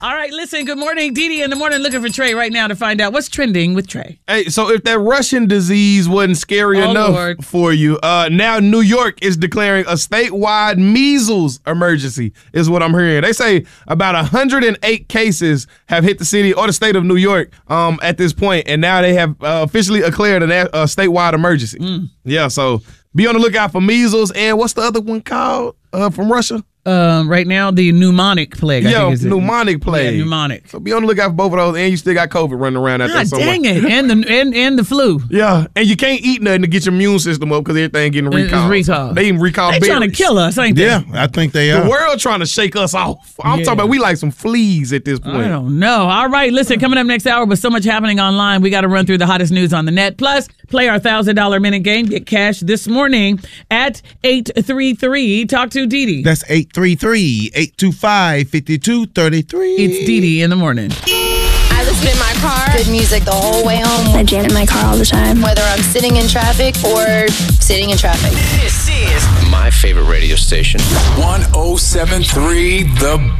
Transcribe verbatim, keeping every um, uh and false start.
All right, listen, good morning. Dee Dee in the morning looking for Trey right now to find out what's trending with Trey. Hey, so if that Russian disease wasn't scary Oh, enough Lord. for you, uh, now New York is declaring a statewide measles emergency, is what I'm hearing. They say about one hundred eight cases have hit the city or the state of New York um, at this point, and now they have uh, officially declared a, a statewide emergency. Mm. Yeah, so be on the lookout for measles, and what's the other one called uh, from Russia? Um, right now, the pneumonic plague. I Yeah, think is it. pneumonic plague. Yeah, pneumonic. So be on the lookout for both of those, and you still got COVID running around out there God somewhere. dang it. And the, and, and the flu. Yeah, and you can't eat nothing to get your immune system up because everything getting It's recalled. recalled. They even recall They berries. trying to kill us, ain't they? Yeah, I think they are. The world trying to shake us off. I'm Yeah. talking about we like some fleas at this point. I don't know. All right, listen, coming up next hour with so much happening online, we got to run through the hottest news on the net. Plus, play our one thousand dollars minute game. Get cash this morning at eight three three. Talk to Dee Dee. That's eight three three, eight two five, five two three three. It's Dee Dee in the morning. I listen in my car. Good music the whole way home. I jam in my car all the time. Whether I'm sitting in traffic or sitting in traffic. This is my favorite radio station. one oh seven point three The